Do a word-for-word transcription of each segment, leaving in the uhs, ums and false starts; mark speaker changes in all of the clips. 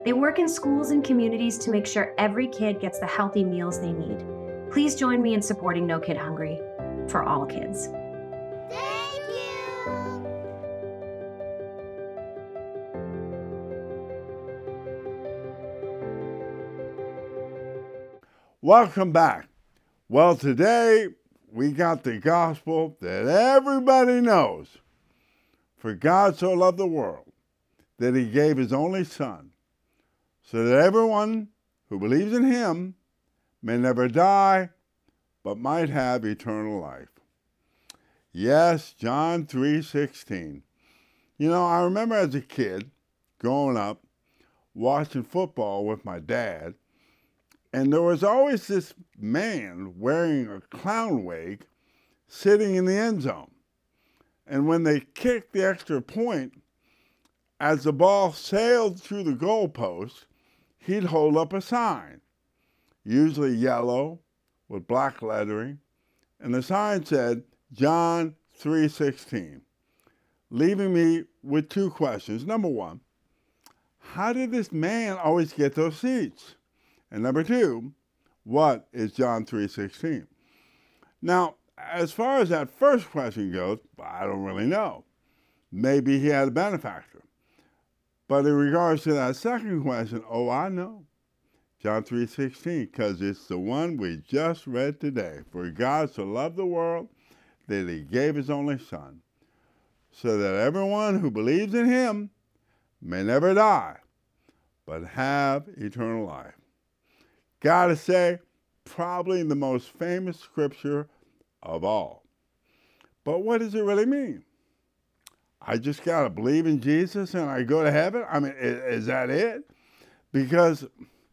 Speaker 1: They work in schools and communities to make sure every kid gets the healthy meals they need. Please join me in supporting No Kid Hungry for all kids.
Speaker 2: Thank you!
Speaker 3: Welcome back. Well, today we got the gospel that everybody knows. For God so loved the world that he gave his only Son, so that everyone who believes in him may never die, but might have eternal life. Yes, John three sixteen. You know, I remember as a kid, growing up, watching football with my dad, and there was always this man wearing a clown wig sitting in the end zone. And when they kicked the extra point, as the ball sailed through the goalpost, he'd hold up a sign, usually yellow with black lettering, and the sign said John three sixteen, leaving me with two questions. Number one, how did this man always get those seats? And number two, what is John three sixteen? Now, as far as that first question goes, I don't really know. Maybe he had a benefactor. But in regards to that second question, oh, I know. John three sixteen, because it's the one we just read today. For God so loved the world that he gave his only Son, so that everyone who believes in him may never die, but have eternal life. Gotta say, probably the most famous scripture of all. But what does it really mean? I just got to believe in Jesus and I go to heaven? I mean, is, is that it? Because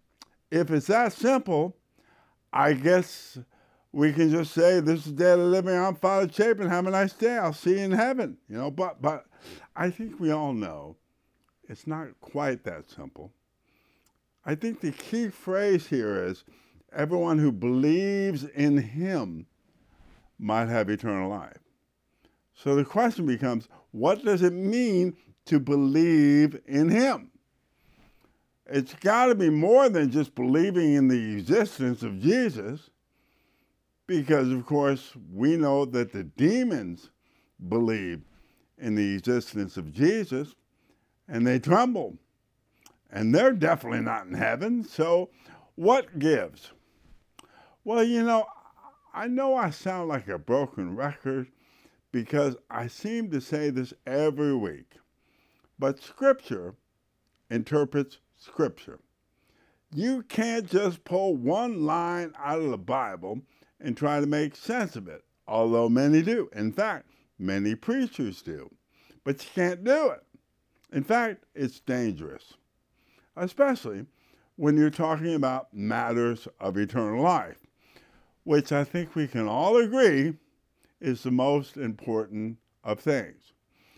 Speaker 3: if it's that simple, I guess we can just say, this is dead and living, I'm Father Chapin, have a nice day, I'll see you in heaven. You know, but, but I think we all know it's not quite that simple. I think the key phrase here is, everyone who believes in him might have eternal life. So the question becomes, what does it mean to believe in him? It's got to be more than just believing in the existence of Jesus, because, of course, we know that the demons believe in the existence of Jesus, and they tremble. And they're definitely not in heaven, so what gives? Well, you know, I know I sound like a broken record because I seem to say this every week, but Scripture interprets Scripture. You can't just pull one line out of the Bible and try to make sense of it, although many do. In fact, many preachers do. But you can't do it. In fact, it's dangerous, especially when you're talking about matters of eternal life, which I think we can all agree is the most important of things.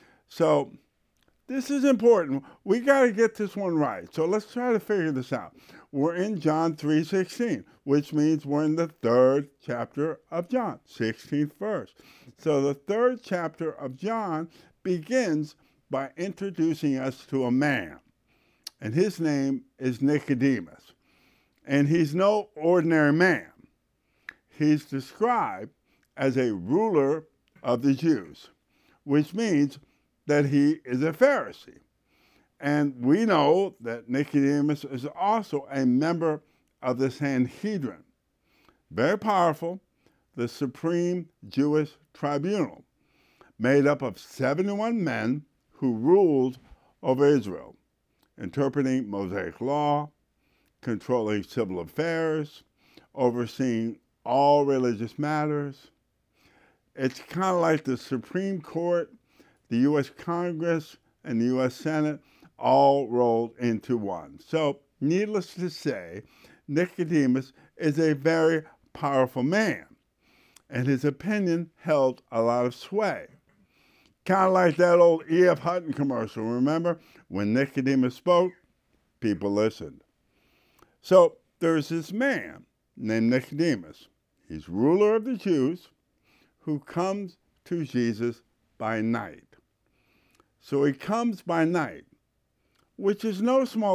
Speaker 3: So this is important. We got to get this one right. So let's try to figure this out. We're in John three sixteen, which means we're in the third chapter of John, sixteenth verse. So the third chapter of John begins by introducing us to a man, and his name is Nicodemus. And he's no ordinary man. He's described as a ruler of the Jews, which means that he is a Pharisee. And we know that Nicodemus is also a member of the Sanhedrin. Very powerful, the supreme Jewish tribunal, made up of seventy-one men who ruled over Israel, interpreting Mosaic law, controlling civil affairs, overseeing all religious matters. It's kind of like the Supreme Court, the U S Congress, and the U S Senate all rolled into one. So, needless to say, Nicodemus is a very powerful man, and his opinion held a lot of sway. Kind of like that old E F Hutton commercial, remember? When Nicodemus spoke, people listened. So, there's this man named Nicodemus. He's ruler of the Jews who comes to Jesus by night. So he comes by night, which is no small